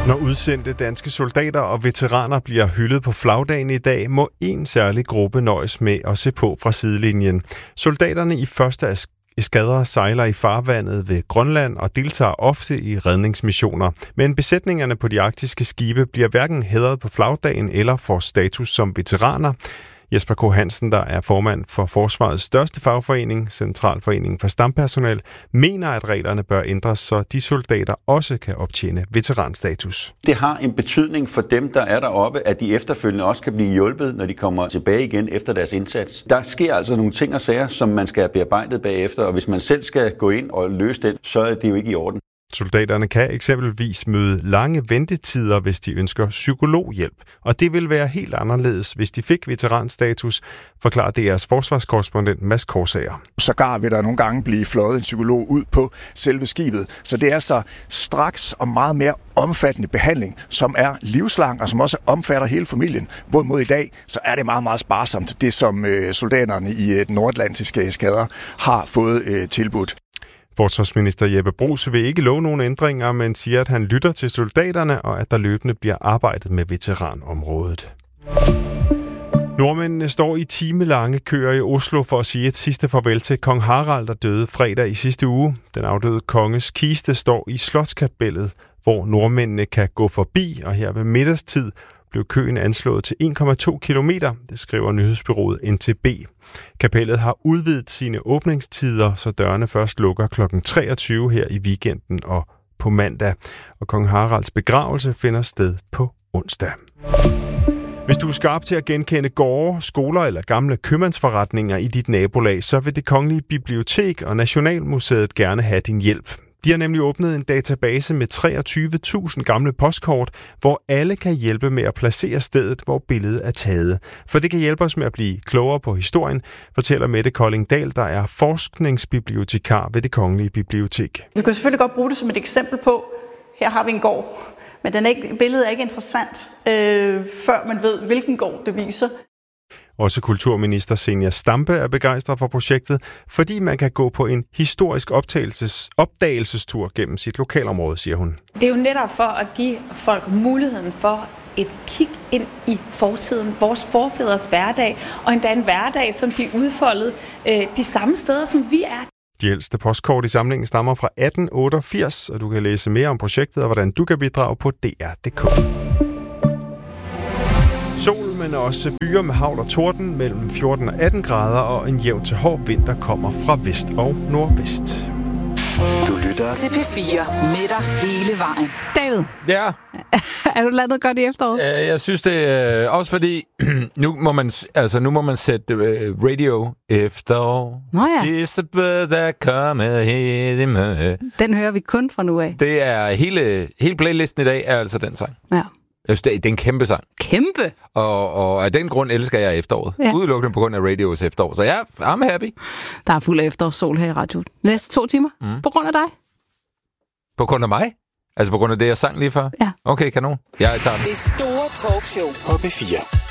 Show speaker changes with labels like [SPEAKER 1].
[SPEAKER 1] Når udsendte danske soldater og veteraner bliver hyldet på flagdagen i dag, må en særlig gruppe nøjes med at se på fra sidelinjen. Soldaterne i første eskadre sejler i farvandet ved Grønland og deltager ofte i redningsmissioner. Men besætningerne på de arktiske skibe bliver hverken hædret på flagdagen eller får status som veteraner. Jesper K. Hansen, der er formand for Forsvarets største fagforening, Centralforeningen for Stampersonel, mener, at reglerne bør ændres, så de soldater også kan optjene veteranstatus.
[SPEAKER 2] Det har en betydning for dem, der er deroppe, at de efterfølgende også kan blive hjulpet, når de kommer tilbage igen efter deres indsats. Der sker altså nogle ting og sager, som man skal have bearbejdet bagefter, og hvis man selv skal gå ind og løse den, så er det jo ikke i orden.
[SPEAKER 1] Soldaterne kan eksempelvis møde lange ventetider, hvis de ønsker psykologhjælp. Og det vil være helt anderledes, hvis de fik veteranstatus, forklarer DR's forsvarskorrespondent Mads Korsager.
[SPEAKER 3] Sågar vil der nogle gange blive fløjet en psykolog ud på selve skibet. Så det er altså straks og meget mere omfattende behandling, som er livslang og som også omfatter hele familien. Hvorimod i dag, så er det meget, meget sparsomt, det som soldaterne i den nordatlantiske eskader har fået tilbudt.
[SPEAKER 1] Forsvarsminister Jeppe Bruus vil ikke love nogen ændringer, men siger, at han lytter til soldaterne, og at der løbende bliver arbejdet med veteranområdet. Nordmændene står i timelange køer i Oslo for at sige et sidste farvel til kong Harald, der døde fredag i sidste uge. Den afdøde konges kiste står i Slotskapellet, hvor nordmændene kan gå forbi, og her ved middagstid blev køen anslået til 1,2 kilometer, det skriver nyhedsbureauet NTB. Kapellet har udvidet sine åbningstider, så dørene først lukker kl. 23 her i weekenden og på mandag. Og kong Haralds begravelse finder sted på onsdag. Hvis du er skarp til at genkende gårde, skoler eller gamle købmandsforretninger i dit nabolag, så vil Det Kongelige Bibliotek og Nationalmuseet gerne have din hjælp. De har nemlig åbnet en database med 23.000 gamle postkort, hvor alle kan hjælpe med at placere stedet, hvor billedet er taget. For det kan hjælpe os med at blive klogere på historien, fortæller Mette Koldingdal, der er forskningsbibliotekar ved Det Kongelige Bibliotek.
[SPEAKER 4] Vi kan selvfølgelig godt bruge det som et eksempel på, her har vi en gård, men billedet er ikke interessant, før man ved, hvilken gård det viser.
[SPEAKER 1] Også kulturminister Zenia Stampe er begejstret for projektet, fordi man kan gå på en historisk opdagelsestur gennem sit lokalområde, siger hun.
[SPEAKER 5] Det er jo netop for at give folk muligheden for et kig ind i fortiden, vores forfædres hverdag, og endda en hverdag, som de udfoldede de samme steder, som vi er.
[SPEAKER 1] De ældste postkort i samlingen stammer fra 1888, og du kan læse mere om projektet og hvordan du kan bidrage på dr.dk. Sol, men også byer med hagl og torden mellem 14 og 18 grader, og en jævn til hård vind, der kommer fra vest og nordvest.
[SPEAKER 6] Du lytter til P4 med dig hele vejen.
[SPEAKER 7] David.
[SPEAKER 8] Ja.
[SPEAKER 7] Er du landet godt i efteråret?
[SPEAKER 8] Jeg synes det også fordi nu må man sætte radio efterår.
[SPEAKER 7] Nå ja.
[SPEAKER 8] Sidste bød der kommer her.
[SPEAKER 7] Den hører vi kun fra nu af.
[SPEAKER 8] Det er hele playlisten i dag er altså den sang.
[SPEAKER 7] Ja.
[SPEAKER 8] Jeg synes, det er en kæmpe sang.
[SPEAKER 7] Kæmpe?
[SPEAKER 8] Og af den grund elsker jeg efteråret. Ja. Udelukkende på grund af radios efterår. Så I'm happy.
[SPEAKER 7] Der er fuld af efterårssol her i radioen. Næste 2 timer. På grund af dig.
[SPEAKER 8] På grund af mig? Altså på grund af det, jeg sang lige før?
[SPEAKER 7] Ja.
[SPEAKER 8] Okay, kanon. Jeg tager den.
[SPEAKER 6] Det store talkshow på P4.